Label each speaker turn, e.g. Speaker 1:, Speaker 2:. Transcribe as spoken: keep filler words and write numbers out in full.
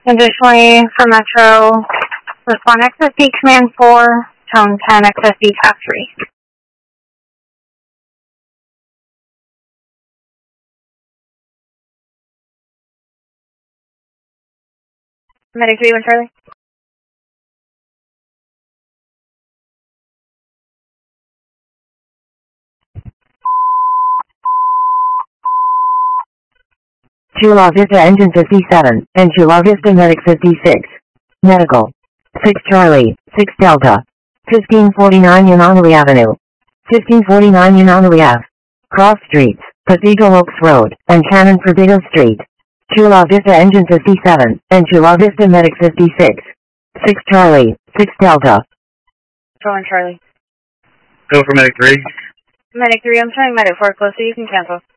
Speaker 1: Additionally, for Metro, respond X S D command four, tone ten, X S D task three. Medic three, one Charlie.
Speaker 2: Chula Vista Engine fifty-seven, and Chula Vista Medic fifty-six. Medical. six Charlie, six Delta. fifteen forty-nine Unanali Avenue. fifteen forty-nine Unanali Ave. Cross Streets, Cathedral Oaks Road, and Cannon Perdido Street. Chula Vista Engine fifty-seven, and Chula Vista Medic fifty-six. six Charlie, six Delta.
Speaker 1: one Charlie.
Speaker 3: Go for Medic three.
Speaker 1: Medic three, I'm showing Medic four close, so you can cancel.